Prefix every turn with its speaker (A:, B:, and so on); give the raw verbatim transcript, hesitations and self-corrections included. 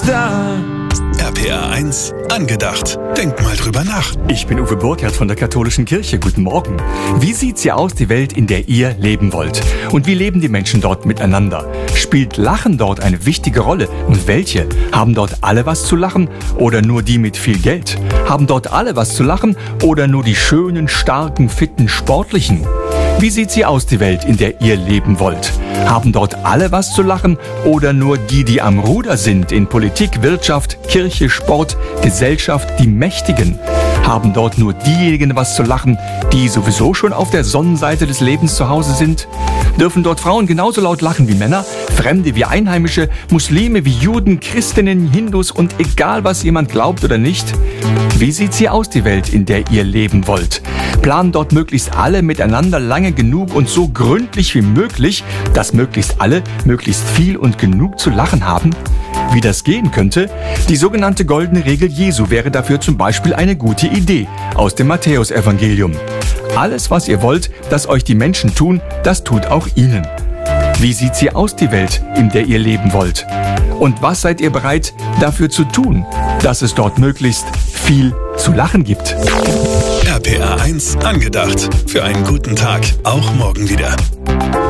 A: da.
B: R P R eins angedacht. Denk mal drüber nach.
C: Ich bin Uwe Burkhardt von der Katholischen Kirche. Guten Morgen. Wie sieht sie aus, die Welt, in der ihr leben wollt? Und wie leben die Menschen dort miteinander? Spielt Lachen dort eine wichtige Rolle? Und welche? Haben dort alle was zu lachen oder nur die mit viel Geld? Haben dort alle was zu lachen oder nur die schönen, starken, fitten, sportlichen? Wie sieht sie aus, die Welt, in der ihr leben wollt? Haben dort alle was zu lachen oder nur die, die am Ruder sind in Politik, Wirtschaft, Kirche, Sport, Gesellschaft, die Mächtigen? Haben dort nur diejenigen was zu lachen, die sowieso schon auf der Sonnenseite des Lebens zu Hause sind? Dürfen dort Frauen genauso laut lachen wie Männer, Fremde wie Einheimische, Muslime wie Juden, Christinnen, Hindus und egal was jemand glaubt oder nicht? Wie sieht sie aus, die Welt, in der ihr leben wollt? Planen dort möglichst alle miteinander lange genug und so gründlich wie möglich, dass möglichst alle möglichst viel und genug zu lachen haben? Wie das gehen könnte? Die sogenannte goldene Regel Jesu wäre dafür zum Beispiel eine gute Idee aus dem Matthäusevangelium. Alles, was ihr wollt, dass euch die Menschen tun, das tut auch ihnen. Wie sieht sie aus, die Welt, in der ihr leben wollt? Und was seid ihr bereit, dafür zu tun, dass es dort möglichst viel zu lachen gibt?
B: R P R eins angedacht. Für einen guten Tag. Auch morgen wieder.